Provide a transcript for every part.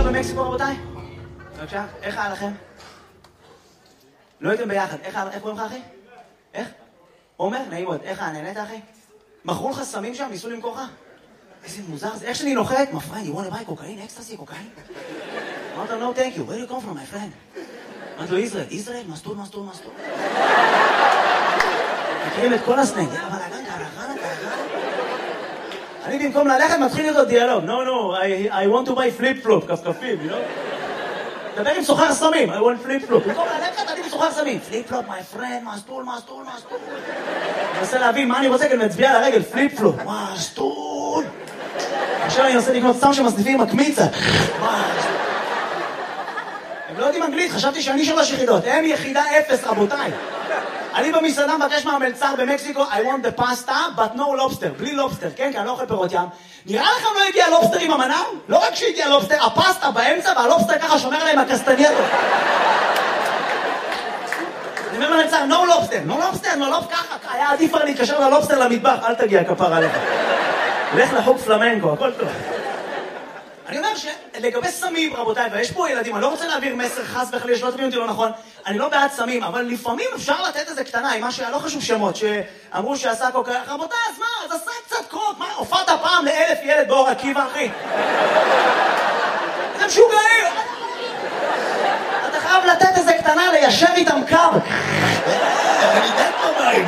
במקסיקו, רבותיי? בבקשה, איך היה לכם? לא הייתם ביחד, איך קוראים לך, אחי? איך? עומר? נעים מאוד. איך היה, נהנית, אחי? מכרו לך סמים שם? ניסו למכור לך? איזה מוזר זה. איך שאני נוחת? My friend, you want to buy cocaine? אקסטסי, קוקאין? אמרת לו, no thank you. Where do you come from, my friend? אמרת לו, ישראל, מסטול. מכירים את כל הסנג. אבל אגן, קרחנה. אני במקום ללכת מתחיל להיות דיאלוג. No, I want to buy flip-flop, כפכפים, you know? דבר עם סוחר סמים, I want flip-flop. במקום ללכת, אני בסוחר סמים. flip-flop, my friend, מסטול. אני מנסה להבין מה אני רוצה, כי אני מצביע על הרגל, flip-flop, מסטול. עכשיו אני מנסה לקנות סתם שמסניפים מקמיצה. הם לא יודעים אנגלית, חשבתי שאני 3 יחידות. הם יחידה 0, רבותיי. אני במסעדה מבקש מהמלצר במקסיקו, I want the pasta, but no lobster. בלי לובסטר, כן? כי אני לא אוכל פירות ים. נראה לכם לא הגיע לובסטר עם המנה? לא רק שהגיע לובסטר, הפסטה באמצע, והלובסטר ככה שומר עליהם הקסטנייטו. אני אומר למלצר, no lobster, ככה. היה עדיף לי להתקשר ללובסטר למטבח, אל תגיע כפר עליך. לך לחוג פלמנקו, הכל טוב. אני אומר שלגבי סמים, רבותיי, ויש פה ילדים, אני לא רוצה להעביר מסר חס וחלילה, שלא תבינו אותי לא נכון, אני לא בעד סמים, אבל לפעמים אפשר לתת איזה קטנה, עם משהו, לא חשוב שמות, שאמרו שעשה קוקה, רבותיי, אז מה, אז עשה קצת קוק, מה, הופעת פעם ל1,000 ילד באור עקיבא, אחי? זה משוגעים! אתה חייב לתת איזה קטנה, ליישר איתם קו. אני די קומיים.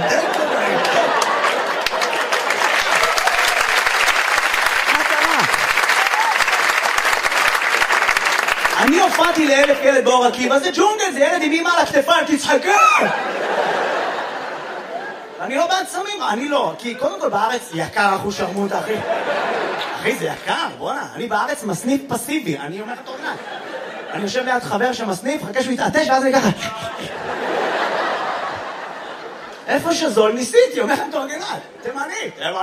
אני הופעתי ל1,000 ילד באור עקיבא, זה ג'ונגל, זה ילד עם אמא על הכתפיים, תצחקה! אני לא בעד סמים, אני לא, כי קודם כל בארץ יקר אחוז שרמוטה, אחי. אחי, זה יקר, בוא'נה, אני בארץ מסניף פסיבי, אני אומר לך תוכנה. אני יושב ליד חבר שמסניף, חכה שהוא יתעטש, ואז אני ככה... איפה שזול ניסיתי, אומר לכם תורגנת, תימני.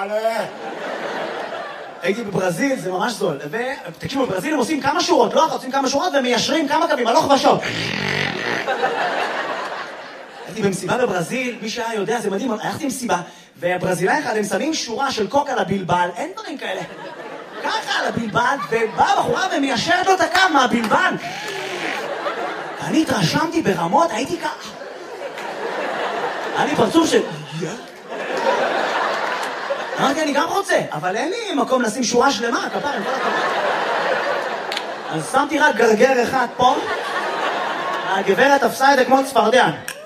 הייתי בברזיל, זה ממש זול. ותקשיבו, בברזיל הם עושים כמה שורות, לא עושים כמה שורות ומיישרים כמה קווים, הלוך ושוב. הייתי במסיבה בברזיל, מי שהיה יודע, זה מדהים, הלכתי במסיבה, והברזילאים אחד, הם שמים שורה של קוק על הבלבל, אין דברים כאלה. ככה על הבלבל, ובאה בחורה ומיישרת לו את הקו מהבלבל. אני התרשמתי ברמות, הייתי ככה. אני פרצוף של... אמרתי, אני גם רוצה, אבל אין לי מקום לשים שורה שלמה, כפר, עם כל הכבוד. אז שמתי רק גרגר אחד פה, הגברת תפסה את זה כמו צפרדע.